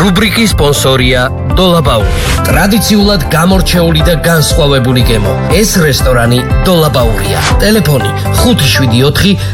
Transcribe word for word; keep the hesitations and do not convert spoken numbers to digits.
რუბრიკის სპონსორია დოლაბაური. ტრადიციულად გამორჩეული და განსხვავებული გემო. ეს რესტორანი დოლაბაურია. ტელეფონი ხუთი შვიდი ოთხი